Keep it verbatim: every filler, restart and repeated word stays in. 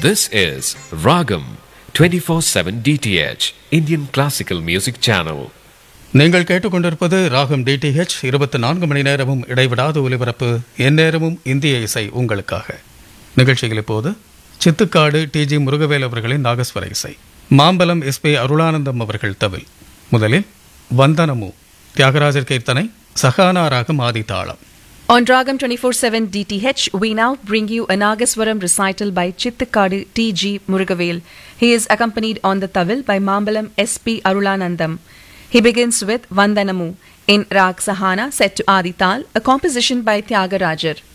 This is Ragam twenty-four seven D T H Indian Classical Music Channel. நீங்கள் கேட்டுக்கொண்டிருப்பது ராகம் DTH இருபத்தி நான்கு மணி நேரமும் இடைவிடாத ஒலிபரப்பு எந்நேரமும் இந்திய இசை உங்களுக்காக. நிகழ்ச்சியில் இப்போது சித்துக்காடு டி ஜி முருகவேல் அவர்களின் நாகஸ்வர இசை, மாம்பலம் எஸ் பி அருளானந்தம் அவர்கள் தவில். முதலில் வந்தனமு தியாகராஜர் கீர்த்தனை, சகானா ராகம் ஆதி தாளம். On Ragam twenty-four seven D T H, we now bring you a Nagaswaram recital by Chittikadu T G Murugavel. He is accompanied on the tawil by Mambalam S P Arulanandam. He begins with Vandanamu in Rag Sahana set to Adi Tal, a composition by Tyagarajar.